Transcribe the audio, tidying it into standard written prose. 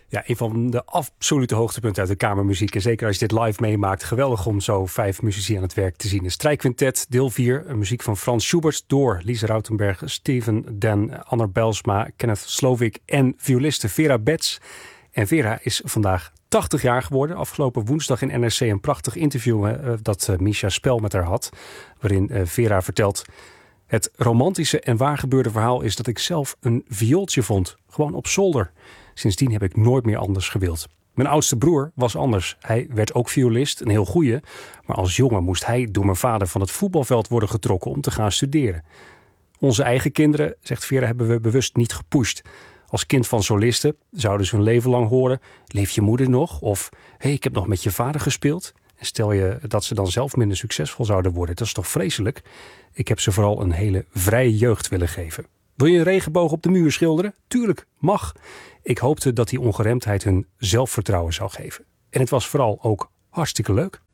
Ja, een van de absolute hoogtepunten uit de kamermuziek. En zeker als je dit live meemaakt. Geweldig om zo 5 muzici aan het werk te zien. Een strijkquintet, deel 4. Muziek van Frans Schubert door Lise Rautenberg, Steven Den, Anner Belsma, Kenneth Slovik en violiste Vera Betts. En Vera is vandaag 80 jaar geworden. Afgelopen woensdag in NRC een prachtig interview dat Misha Spel met haar had. Waarin Vera vertelt: het romantische en waargebeurde verhaal is dat ik zelf een viooltje vond. Gewoon op zolder. Sindsdien heb ik nooit meer anders gewild. Mijn oudste broer was anders. Hij werd ook violist, een heel goeie. Maar als jongen moest hij door mijn vader van het voetbalveld worden getrokken om te gaan studeren. Onze eigen kinderen, zegt Vera, hebben we bewust niet gepusht. Als kind van solisten zouden ze hun leven lang horen: leeft je moeder nog? Of hey, ik heb nog met je vader gespeeld. En stel je dat ze dan zelf minder succesvol zouden worden. Dat is toch vreselijk? Ik heb ze vooral een hele vrije jeugd willen geven. Wil je een regenboog op de muur schilderen? Tuurlijk, mag. Ik hoopte dat die ongeremdheid hun zelfvertrouwen zou geven. En het was vooral ook hartstikke leuk.